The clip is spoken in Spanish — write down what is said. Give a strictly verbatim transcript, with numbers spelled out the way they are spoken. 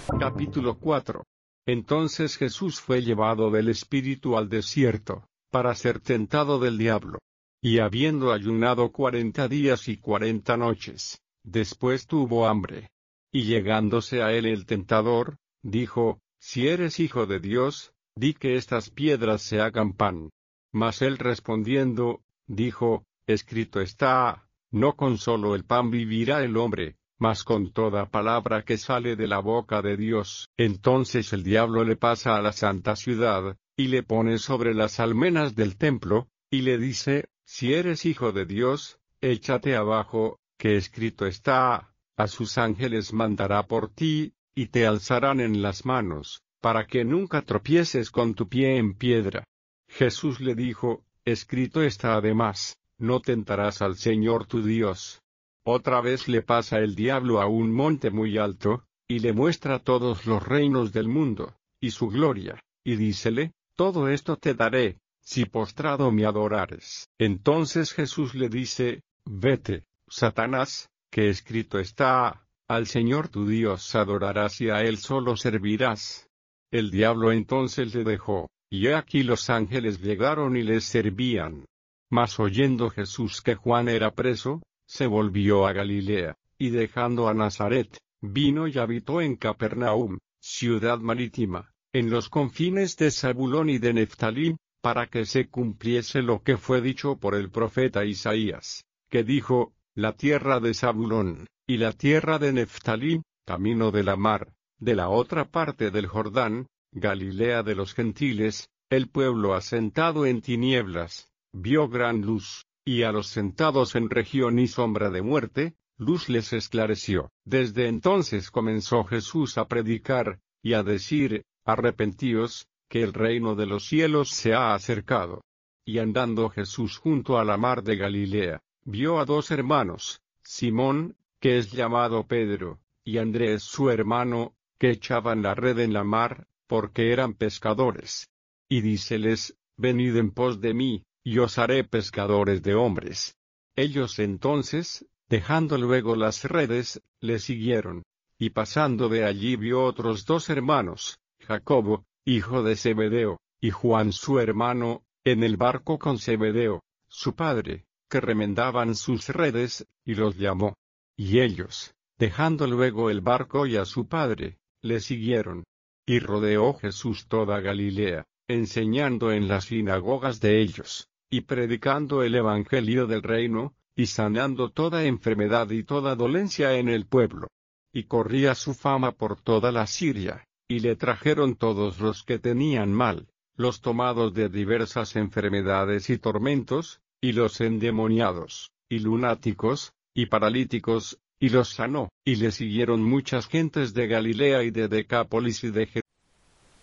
Capítulo cuatro. Entonces Jesús fue llevado del Espíritu al desierto, para ser tentado del diablo. Y habiendo ayunado cuarenta días y cuarenta noches, después tuvo hambre. Y llegándose a él el tentador, dijo, Si eres hijo de Dios, di que estas piedras se hagan pan. Mas él respondiendo, dijo, Escrito está, no con solo el pan vivirá el hombre, mas con toda palabra que sale de la boca de Dios. Entonces el diablo le pasa a la santa ciudad, y le pone sobre las almenas del templo, y le dice, Si eres hijo de Dios, échate abajo, que escrito está, a sus ángeles mandará por ti, y te alzarán en las manos, para que nunca tropieces con tu pie en piedra. Jesús le dijo, Escrito está además, no tentarás al Señor tu Dios. Otra vez le pasa el diablo a un monte muy alto, y le muestra todos los reinos del mundo, y su gloria, y dícele, Todo esto te daré, si postrado me adorares. Entonces Jesús le dice, Vete, Satanás, que escrito está, al Señor tu Dios adorarás y a Él solo servirás. El diablo entonces le dejó, y he aquí los ángeles llegaron y les servían. Mas oyendo Jesús que Juan era preso, se volvió a Galilea, y dejando a Nazaret, vino y habitó en Capernaum, ciudad marítima, en los confines de Zabulón y de Neftalí, para que se cumpliese lo que fue dicho por el profeta Isaías, que dijo, La tierra de Zabulón, y la tierra de Neftalí, camino de la mar, de la otra parte del Jordán, Galilea de los gentiles, el pueblo asentado en tinieblas, vio gran luz, y a los sentados en región y sombra de muerte, luz les esclareció. Desde entonces comenzó Jesús a predicar, y a decir, Arrepentíos, que el reino de los cielos se ha acercado. Y andando Jesús junto a la mar de Galilea, vio a dos hermanos, Simón, que es llamado Pedro, y Andrés su hermano, que echaban la red en la mar, porque eran pescadores. Y díceles, Venid en pos de mí, y os haré pescadores de hombres. Ellos entonces, dejando luego las redes, le siguieron. Y pasando de allí vio otros dos hermanos, Jacobo, hijo de Zebedeo, y Juan su hermano, en el barco con Zebedeo, su padre, que remendaban sus redes, y los llamó. Y ellos, dejando luego el barco y a su padre, le siguieron. Y rodeó Jesús toda Galilea, enseñando en las sinagogas de ellos, y predicando el evangelio del reino, y sanando toda enfermedad y toda dolencia en el pueblo. Y corría su fama por toda la Siria, y le trajeron todos los que tenían mal, los tomados de diversas enfermedades y tormentos, y los endemoniados, y lunáticos, y paralíticos, y los sanó. Y le siguieron muchas gentes de Galilea y de Decápolis y de